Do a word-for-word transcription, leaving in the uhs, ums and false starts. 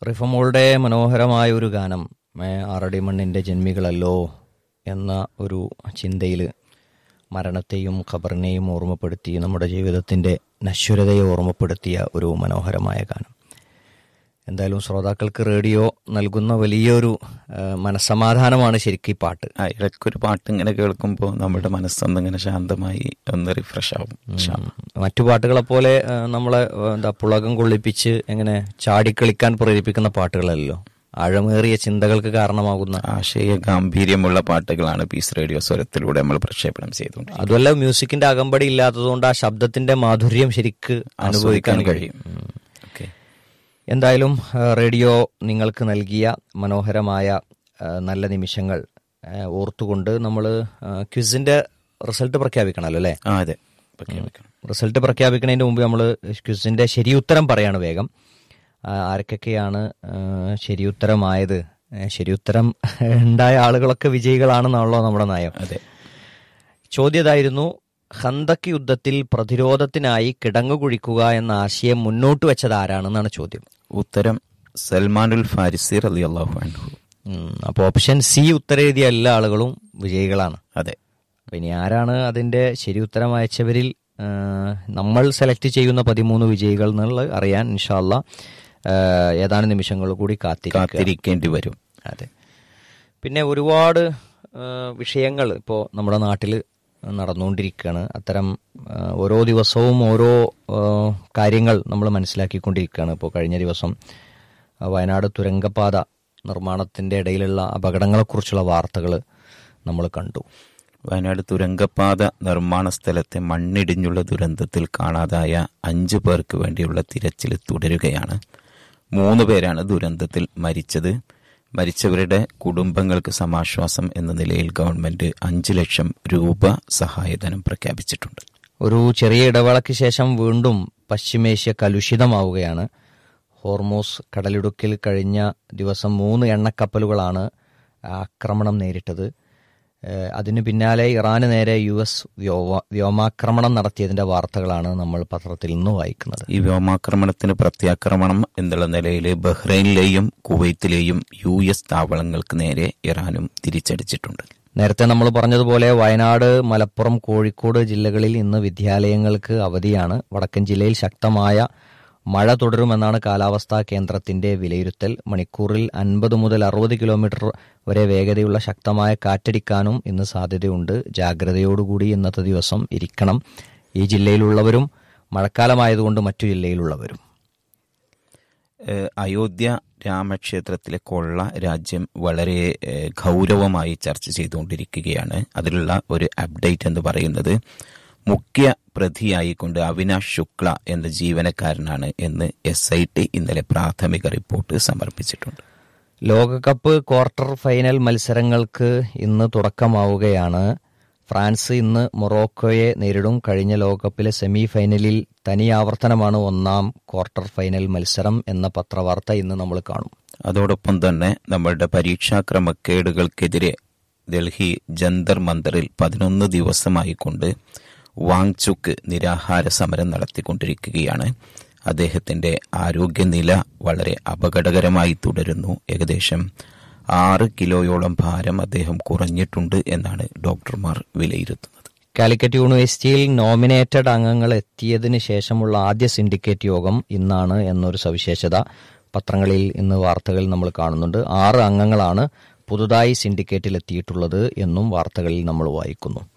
റിഫമോളുടെ മനോഹരമായ ഒരു ഗാനം ആറടി മണ്ണിൻ്റെ ജന്മികളല്ലോ എന്ന ഒരു ചിന്തയിൽ മരണത്തെയും ഖബറിനെയും ഓർമ്മപ്പെടുത്തി നമ്മുടെ ജീവിതത്തിൻ്റെ നശ്വരതയെ ഓർമ്മപ്പെടുത്തിയ ഒരു മനോഹരമായ ഗാനം. എന്തായാലും ശ്രോതാക്കൾക്ക് റേഡിയോ നൽകുന്ന വലിയൊരു മനസ്സമാധാനമാണ് ശരിക്കും ഈ പാട്ട്. ഇടയ്ക്കൊരു പാട്ട് ഇങ്ങനെ കേൾക്കുമ്പോൾ നമ്മുടെ മനസ്സൊന്നിങ്ങനെ ശാന്തമായി ഒന്ന് റിഫ്രഷ് ആവും. മറ്റു പാട്ടുകളെ പോലെ നമ്മളെ എന്താ പുളകം കൊള്ളിപ്പിച്ച് എങ്ങനെ ചാടിക്കളിക്കാൻ പ്രേരിപ്പിക്കുന്ന പാട്ടുകളല്ലോ, ആഴമേറിയ ചിന്തകൾക്ക് കാരണമാകുന്ന ആശയ ഗാംഭീര്യമുള്ള പാട്ടുകളാണ് പീസ് റേഡിയോ സ്വരത്തിലൂടെ നമ്മൾ പ്രക്ഷേപണം ചെയ്തുകൊണ്ട്. അതുമല്ല, മ്യൂസിക്കിന്റെ അകമ്പടി ഇല്ലാത്തതുകൊണ്ട് ആ ശബ്ദത്തിന്റെ മാധുര്യം ശരിക്ക് അനുഭവിക്കാൻ കഴിയും. എന്തായാലും റേഡിയോ നിങ്ങൾക്ക് നൽകിയ മനോഹരമായ നല്ല നിമിഷങ്ങൾ ഓർത്തുകൊണ്ട് നമ്മൾ ക്വിസിന്റെ റിസൾട്ട് പ്രഖ്യാപിക്കണമല്ലോ അല്ലേ? അതെ, റിസൾട്ട് പ്രഖ്യാപിക്കുന്നതിന് മുമ്പ് നമ്മൾ ക്വിസിന്റെ ശരിയുത്തരം പറയാണ് വേഗം. ആരൊക്കെയാണ് ശരിയുത്തരമായത്? ശരിയുത്തരം ഉണ്ടായ ആളുകളൊക്കെ വിജയികളാണെന്നാണല്ലോ നമ്മുടെ നയം. അതെ. ചോദ്യം ഇതായിരുന്നു: ഖന്തക്ക് യുദ്ധത്തിൽ പ്രതിരോധത്തിനായി കിടങ്ങു കുഴിക്കുക എന്ന ആശയം മുന്നോട്ട് വെച്ചത് ആരാണെന്നാണ് ചോദ്യം. ഉത്തരം സൽമാനുൽ ഫാരിസി റളിയല്ലാഹു അൻഹു. അപ്പോൾ ഓപ്ഷൻ സി ഉത്തരെഴുതിയ എല്ലാ ആളുകളും വിജയികളാണ്. അതെ. ഇനി ആരാണ് അതിന്റെ ശരി ഉത്തരം അയച്ചവരിൽ നമ്മൾ സെലക്ട് ചെയ്യുന്ന പതിമൂന്ന് വിജയികൾ എന്നുള്ളത് അറിയാൻ ഇൻഷാ അല്ലാ ഏതാനും നിമിഷങ്ങൾ കൂടി കാത്തിരിക്കേണ്ടി വരും. അതെ. പിന്നെ ഒരുപാട് വിഷയങ്ങൾ ഇപ്പോൾ നമ്മുടെ നാട്ടിൽ നടന്നുകൊണ്ടിരിക്കുകയാണ്. അത്തരം ഓരോ ദിവസവും ഓരോ കാര്യങ്ങൾ നമ്മൾ മനസ്സിലാക്കിക്കൊണ്ടിരിക്കുകയാണ്. ഇപ്പോൾ കഴിഞ്ഞ ദിവസം വയനാട് തുരങ്കപാത നിർമ്മാണത്തിൻ്റെ ഇടയിലുള്ള അപകടങ്ങളെക്കുറിച്ചുള്ള വാർത്തകൾ നമ്മൾ കണ്ടു. വയനാട് തുരങ്കപാത നിർമ്മാണ സ്ഥലത്തെ മണ്ണിടിഞ്ഞുള്ള ദുരന്തത്തിൽ കാണാതായ അഞ്ചു പേർക്ക് വേണ്ടിയുള്ള തിരച്ചിൽ തുടരുകയാണ്. മൂന്ന് പേരാണ് ദുരന്തത്തിൽ മരിച്ചത്. മരിച്ചവരുടെ കുടുംബങ്ങൾക്ക് സമാശ്വാസം എന്ന നിലയിൽ ഗവൺമെന്റ് അഞ്ചു ലക്ഷം രൂപ സഹായധനം പ്രഖ്യാപിച്ചിട്ടുണ്ട്. ഒരു ചെറിയ ഇടവേളയ്ക്ക് ശേഷം വീണ്ടും പശ്ചിമേഷ്യ കലുഷിതമാവുകയാണ്. ഹോർമോസ് കടലിടുക്കിൽ കഴിഞ്ഞ ദിവസം മൂന്ന് എണ്ണക്കപ്പലുകളാണ് ആക്രമണം നേരിട്ടത്. അതിനു പിന്നാലെ ഇറാന് നേരെ യു എസ് വ്യോമാക്രമണം നടത്തിയതിന്റെ വാർത്തകളാണ് നമ്മൾ പത്രത്തിൽ നിന്ന് വായിക്കുന്നത്. ഈ വ്യോമാക്രമണത്തിന് പ്രത്യാക്രമണം എന്നുള്ള നിലയിൽ ബഹ്റൈനിലെയും കുവൈത്തിലെയും യു എസ് താവളങ്ങൾക്ക് നേരെ ഇറാനും തിരിച്ചടിച്ചിട്ടുണ്ട്. നേരത്തെ നമ്മൾ പറഞ്ഞതുപോലെ വയനാട്, മലപ്പുറം, കോഴിക്കോട് ജില്ലകളിൽ ഇന്ന് വിദ്യാലയങ്ങൾക്ക് അവധിയാണ്. വടക്കൻ ജില്ലയിൽ ശക്തമായ മഴ തുടരുമെന്നാണ് കാലാവസ്ഥാ കേന്ദ്രത്തിന്റെ വിലയിരുത്തൽ. മണിക്കൂറിൽ അൻപത് മുതൽ അറുപത് കിലോമീറ്റർ വരെ വേഗതയുള്ള ശക്തമായ കാറ്റടിക്കാനും ഇന്ന് സാധ്യതയുണ്ട്. ജാഗ്രതയോടുകൂടി ഇന്നത്തെ ദിവസം ഇരിക്കണം ഈ ജില്ലയിലുള്ളവരും, മഴക്കാലമായതുകൊണ്ട് മറ്റു ജില്ലയിലുള്ളവരും. അയോധ്യ രാമക്ഷേത്രത്തിലെ കൊള്ള രാജ്യം വളരെ ഗൗരവമായി ചർച്ച ചെയ്തുകൊണ്ടിരിക്കുകയാണ്. അതിലുള്ള ഒരു അപ്ഡേറ്റ് എന്ന് പറയുന്നത് മുഖ്യ പ്രതിയായിക്കൊണ്ട് അവിനാഷ് ശുക്ല എന്ന ജീവനക്കാരനാണ് എന്ന് എസ് ഐ ടി ഇന്നലെ പ്രാഥമിക റിപ്പോർട്ട് സമർപ്പിച്ചിട്ടുണ്ട്. ലോകകപ്പ് ക്വാർട്ടർ ഫൈനൽ മത്സരങ്ങൾക്ക് ഇന്ന് തുടക്കമാവുകയാണ്. ഫ്രാൻസ് ഇന്ന് മൊറോക്കോയെ നേരിടും. കഴിഞ്ഞ ലോകകപ്പിലെ സെമി ഫൈനലിൽ തനിയാവർത്തനമാണ് ഒന്നാം ക്വാർട്ടർ ഫൈനൽ മത്സരം എന്ന പത്രവാർത്ത ഇന്ന് നമ്മൾ കാണും. അതോടൊപ്പം തന്നെ നമ്മളുടെ പരീക്ഷാ ക്രമക്കേടുകൾക്കെതിരെ ഡൽഹി ജന്തർ മന്ദറിൽ പതിനൊന്ന് ദിവസമായിക്കൊണ്ട് വാങ്ചുക്ക് നിരാഹാര സമരം നടത്തിക്കൊണ്ടിരിക്കുകയാണ്. അദ്ദേഹത്തിന്റെ ആരോഗ്യനില വളരെ അപകടകരമായി തുടരുന്നു. ഏകദേശം ആറ് കിലോയോളം ഭാരം അദ്ദേഹം കുറഞ്ഞിട്ടുണ്ട് എന്നാണ് ഡോക്ടർമാർ വിലയിരുത്തുന്നത്. കാലിക്കറ്റ് യൂണിവേഴ്സിറ്റിയിൽ നോമിനേറ്റഡ് അംഗങ്ങൾ എത്തിയതിന് ശേഷമുള്ള ആദ്യ സിൻഡിക്കേറ്റ് യോഗം ഇന്നാണ് എന്നൊരു സവിശേഷത പത്രങ്ങളിൽ ഇന്ന് വാർത്തകൾ നമ്മൾ കാണുന്നുണ്ട്. ആറ് അംഗങ്ങളാണ് പുതുതായി സിൻഡിക്കേറ്റിൽ എത്തിയിട്ടുള്ളത് എന്നും വാർത്തകളിൽ നമ്മൾ വായിക്കുന്നു.